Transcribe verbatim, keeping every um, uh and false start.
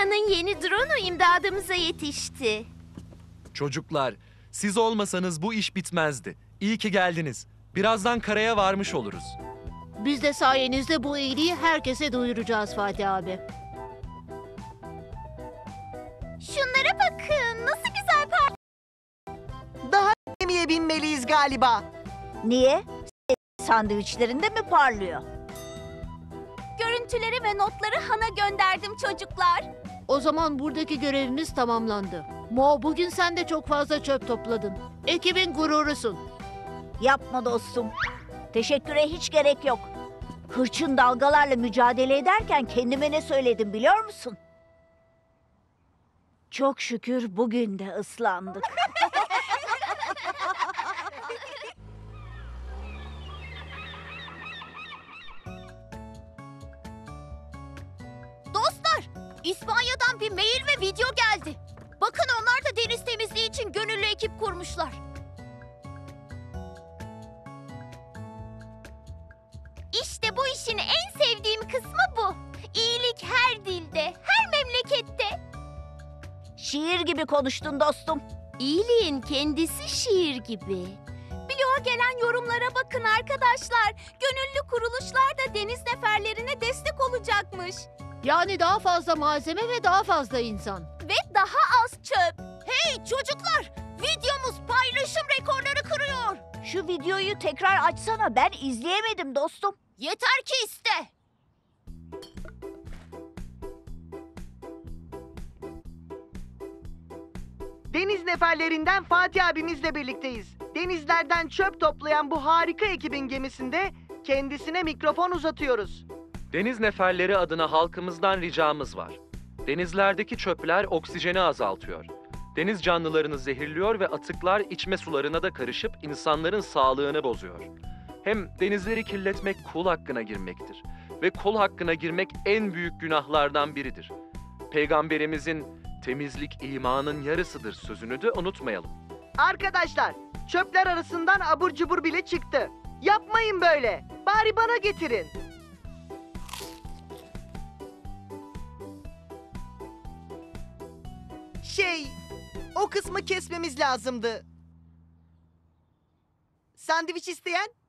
İHA'nın yeni drone'u imdadımıza yetişti. Çocuklar, siz olmasanız bu iş bitmezdi. İyi ki geldiniz. Birazdan karaya varmış oluruz. Biz de sayenizde bu iyiliği herkese duyuracağız Fatih abi. Şunlara bakın, nasıl güzel par... Daha gemiye binmeliyiz galiba. Niye? Sandviçlerinde mi parlıyor? Görüntüleri ve notları Han'a gönderdim çocuklar. O zaman buradaki görevimiz tamamlandı. Mo, bugün sen de çok fazla çöp topladın. Ekibin gururusun. Yapma dostum. Teşekküre hiç gerek yok. Hırçın dalgalarla mücadele ederken kendime ne söyledim biliyor musun? Çok şükür bugün de ıslandık. Dostlar, İspanya'dan bir mail ve video geldi. Bakın onlar da deniz temizliği için gönüllü ekip kurmuşlar. İşte bu işin en sevdiğim kısmı bu. İyilik her dilde, her memlekette. Şiir gibi konuştun dostum. İyiliğin kendisi şiir gibi. Bloğa gelen yorumlara bakın arkadaşlar. Gönüllü kuruluşlar da deniz neferlerine destek olacakmış. Yani daha fazla malzeme ve daha fazla insan. Ve daha az çöp. Hey çocuklar! Videomuz paylaşım rekorları kırıyor. Şu videoyu tekrar açsana, ben izleyemedim dostum. Yeter ki iste. Deniz neferlerinden Fatih abimizle birlikteyiz. Denizlerden çöp toplayan bu harika ekibin gemisinde kendisine mikrofon uzatıyoruz. Deniz neferleri adına halkımızdan ricamız var. Denizlerdeki çöpler oksijeni azaltıyor. Deniz canlılarını zehirliyor ve atıklar içme sularına da karışıp insanların sağlığını bozuyor. Hem denizleri kirletmek kul hakkına girmektir. Ve kul hakkına girmek en büyük günahlardan biridir. Peygamberimizin temizlik imanın yarısıdır sözünü de unutmayalım. Arkadaşlar, çöpler arasından abur cubur bile çıktı. Yapmayın böyle. Bari bana getirin. Şey, o kısmı kesmemiz lazımdı. Sandviç isteyen?